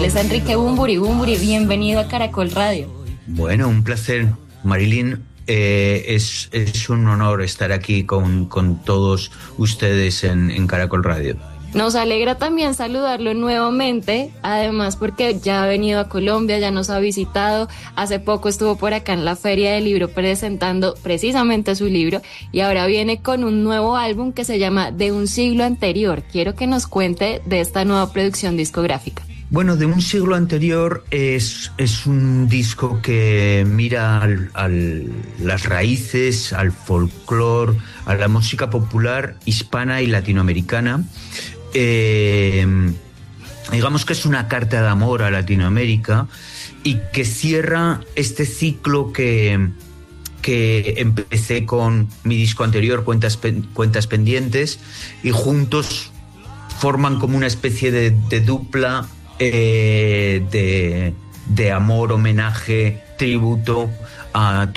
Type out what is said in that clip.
es Enrique Bunbury. Bunbury, bienvenido a Caracol Radio. Bueno, un placer, Marilyn. Es un honor estar aquí con todos ustedes en Caracol Radio. Nos alegra también saludarlo nuevamente, además porque ya ha venido a Colombia, ya nos ha visitado, hace poco estuvo por acá en la Feria del Libro presentando precisamente su libro y ahora viene con un nuevo álbum que se llama De un siglo anterior. Quiero que nos cuente de esta nueva producción discográfica. Bueno, De un siglo anterior es un disco que mira a las raíces, al folclore, a la música popular hispana y latinoamericana. Digamos que es una carta de amor a Latinoamérica y que cierra este ciclo que empecé con mi disco anterior, Cuentas Pendientes, y juntos forman como una especie de dupla de amor, homenaje, tributo a